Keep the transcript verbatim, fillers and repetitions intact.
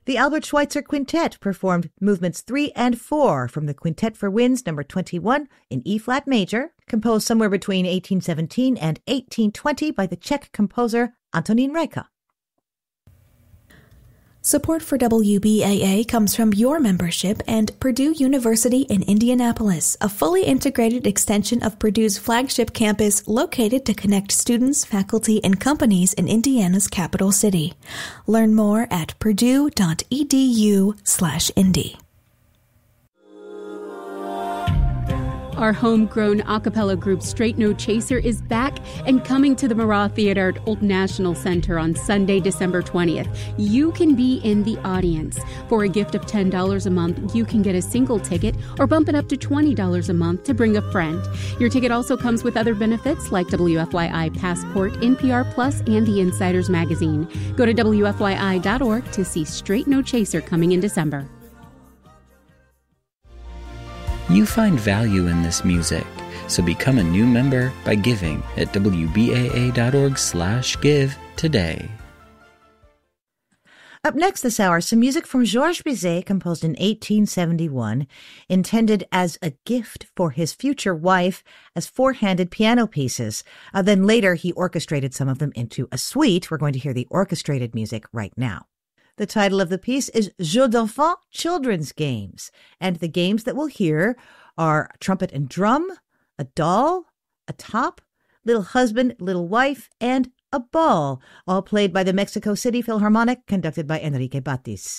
The Albert Schweitzer Quintet performed movements three and four from the Quintet for Winds number twenty-one in E-flat major, composed somewhere between eighteen seventeen and eighteen twenty by the Czech composer Antonín Rejcha. Support for W B A A comes from your membership and Purdue University in Indianapolis, a fully integrated extension of Purdue's flagship campus located to connect students, faculty, and companies in Indiana's capital city. Learn more at purdue.edu slash indy. Our homegrown a cappella group Straight No Chaser is back and coming to the Murrah Theater at Old National Center on Sunday, December twentieth. You can be in the audience. For a gift of ten dollars a month, you can get a single ticket or bump it up to twenty dollars a month to bring a friend. Your ticket also comes with other benefits like W F Y I Passport, N P R Plus, and the Insiders Magazine. Go to W F Y I dot org to see Straight No Chaser coming in December. You find value in this music, so become a new member by giving at W B A A dot org slash give today. Up next this hour, some music from Georges Bizet, composed in eighteen seventy-one, intended as a gift for his future wife as four-handed piano pieces. Uh, then later, he orchestrated some of them into a suite. We're going to hear the orchestrated music right now. The title of the piece is Jeux d'enfants, Children's Games, and the games that we'll hear are trumpet and drum, a doll, a top, little husband, little wife, and a ball, all played by the Mexico City Philharmonic, conducted by Enrique Batis.